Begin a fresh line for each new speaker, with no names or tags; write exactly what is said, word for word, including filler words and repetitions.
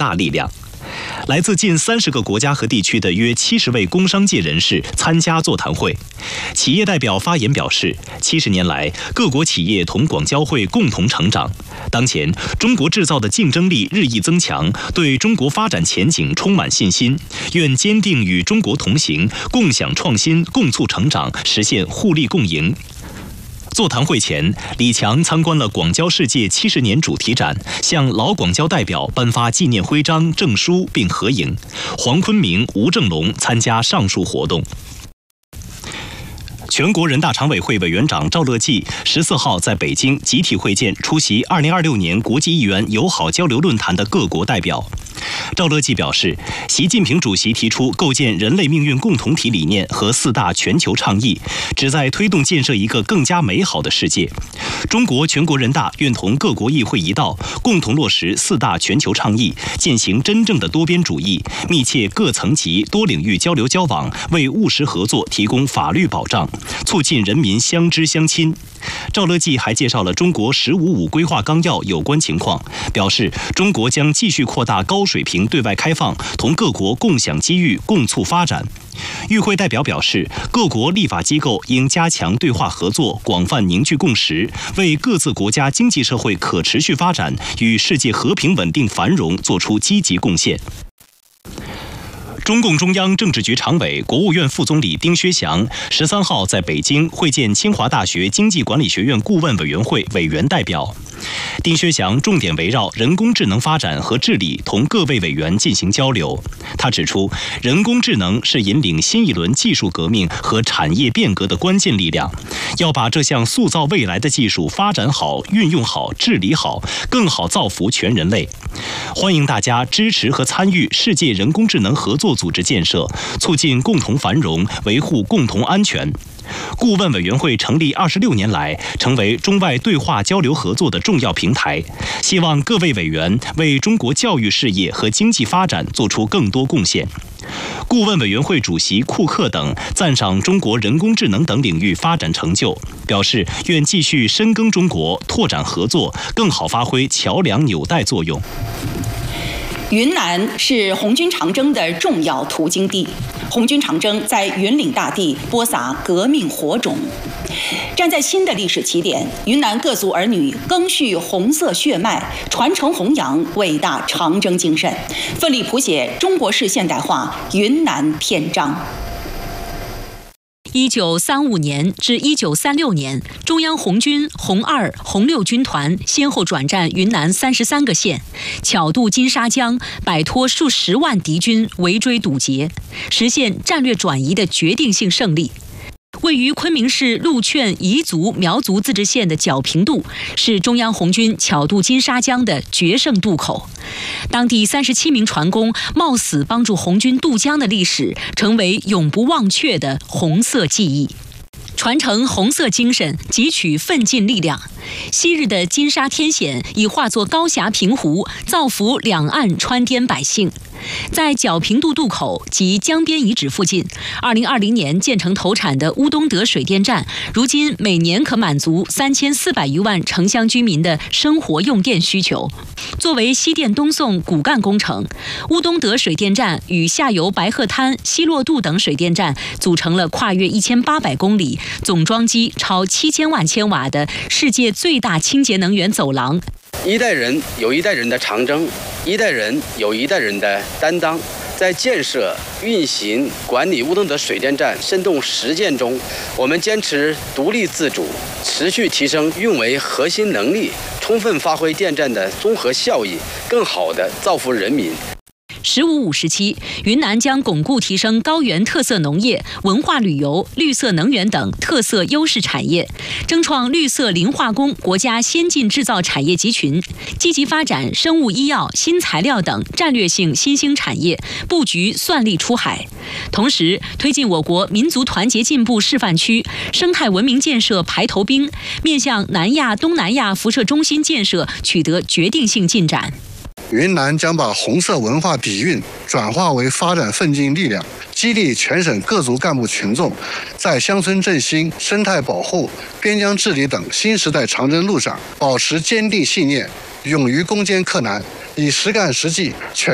大力量。来自近三十个国家和地区的约七十位工商界人士参加座谈会。企业代表发言表示，七十年来，各国企业同广交会共同成长。当前，中国制造的竞争力日益增强，对中国发展前景充满信心。愿坚定与中国同行，共享创新，共促成长，实现互利共赢。座谈会前，李强参观了广交世界七十年主题展，向老广交代表颁发纪念徽章、证书并合影。黄坤明、吴正龙参加上述活动。全国人大常委会委员长赵乐际十四号在北京集体会见出席二零二六年国际议员友好交流论坛的各国代表。赵乐际表示，习近平主席提出构建人类命运共同体理念和四大全球倡议，旨在推动建设一个更加美好的世界。中国全国人大愿同各国议会一道，共同落实四大全球倡议，践行真正的多边主义，密切各层级多领域交流交往，为务实合作提供法律保障，促进人民相知相亲。赵乐际还介绍了中国“十五五”规划纲要有关情况，表示中国将继续扩大高水平对外开放，同各国共享机遇，共促发展。与会代表表示，各国立法机构应加强对话合作，广泛凝聚共识，为各自国家经济社会可持续发展与世界和平稳定繁荣作出积极贡献。中共中央政治局常委、国务院副总理丁薛祥十三号在北京会见清华大学经济管理学院顾问委员会委员代表。丁薛祥重点围绕人工智能发展和治理同各位委员进行交流。他指出，人工智能是引领新一轮技术革命和产业变革的关键力量，要把这项塑造未来的技术发展好、运用好、治理好，更好造福全人类。欢迎大家支持和参与世界人工智能合作组织建设，促进共同繁荣，维护共同安全。顾问委员会成立二十六年来，成为中外对话交流合作的重要平台。希望各位委员为中国教育事业和经济发展做出更多贡献。顾问委员会主席库克等赞赏中国人工智能等领域发展成就，表示愿继续深耕中国，拓展合作，更好发挥桥梁纽带作用。
云南是红军长征的重要途经地，红军长征在云岭大地播撒革命火种。站在新的历史起点，云南各族儿女赓续红色血脉，传承弘扬伟大长征精神，奋力谱写中国式现代化云南篇章。
一九三五年至一九三六年，中央红军红二、红六军团先后转战云南三十三个县，巧渡金沙江，摆脱数十万敌军围追堵截，实现战略转移的决定性胜利。位于昆明市鹿劝彝族苗族自治县的皎平渡，是中央红军巧渡金沙江的决胜渡口。当地三十七名船工冒死帮助红军渡江的历史，成为永不忘却的红色记忆。传承红色精神，汲取奋进力量。昔日的金沙天险已化作高峡平湖，造福两岸川滇百姓。在皎平渡渡口及江边遗址附近，二零二零年建成投产的乌东德水电站，如今每年可满足三千四百余万城乡居民的生活用电需求。作为西电东送骨干工程，乌东德水电站与下游白鹤滩、西洛渡等水电站组成了跨越一千八百公里、总装机超七千万千瓦的世界最大清洁能源走廊。
一代人有一代人的长征，一代人有一代人的担当。在建设、运行、管理乌东德水电站深洞实践中，我们坚持独立自主，持续提升运维核心能力，充分发挥电站的综合效益，更好地造福人民。
十五五时期，云南将巩固提升高原特色农业、文化旅游、绿色能源等特色优势产业，争创绿色零化工国家先进制造产业集群，积极发展生物医药、新材料等战略性新兴产业，布局算力出海。同时，推进我国民族团结进步示范区生态文明建设排头兵，面向南亚、东南亚辐射中心建设取得决定性进展。
云南将把红色文化底蕴转化为发展奋进力量，激励全省各族干部群众在乡村振兴、生态保护、边疆治理等新时代长征路上保持坚定信念，勇于攻坚克难，以实干实际全